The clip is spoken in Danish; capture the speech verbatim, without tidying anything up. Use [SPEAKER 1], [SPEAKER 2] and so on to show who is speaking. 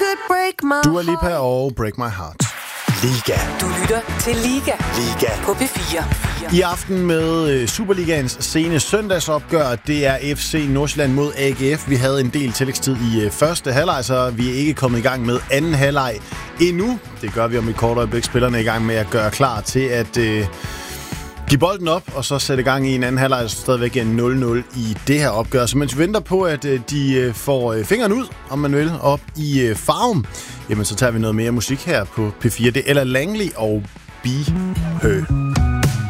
[SPEAKER 1] could break my
[SPEAKER 2] Dua Lipa og Break My Heart.
[SPEAKER 3] Liga.
[SPEAKER 4] Du lytter til Liga.
[SPEAKER 3] Liga.
[SPEAKER 4] På P fire.
[SPEAKER 2] I aften med Superligaens sene søndagsopgør. Det er F C Nordsjælland mod A G F. Vi havde en del tillægstid i første halvleg, så vi er ikke kommet i gang med anden halvleg endnu. Det gør vi om et kort øjeblik. Spillerne er i gang med at gøre klar til at øh, give bolden op, og så sætte gang i en anden halvleg, så stadigvæk er nul nul i det her opgør. Så mens vi venter på, at øh, de øh, får øh, fingeren ud, om man vil, op i øh, farven, jamen så tager vi noget mere musik her på P fire. Det er Ella Langley og Be Her.